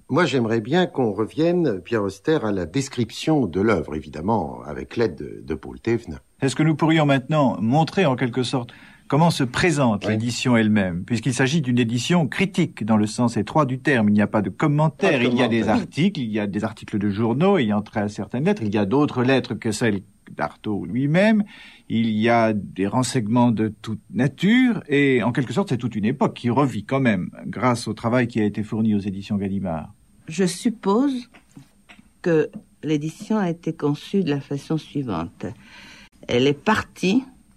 Moi, j'aimerais bien qu'on revienne, Pierre Auster, à la description de l'œuvre, évidemment, avec l'aide de Paul Thévenin. Est-ce que nous pourrions maintenant montrer, en quelque sorte, comment se présente l'édition elle-même, puisqu'il s'agit d'une édition critique, dans le sens étroit du terme. Il n'y a pas de commentaires, il y a des articles, il y a des articles de journaux ayant trait à certaines lettres, il y a d'autres lettres que celles d'Artaud lui-même, il y a des renseignements de toute nature, et en quelque sorte, c'est toute une époque qui revit quand même, grâce au travail qui a été fourni aux éditions Gallimard. Je suppose que l'édition a été conçue de la façon suivante. Elle est partie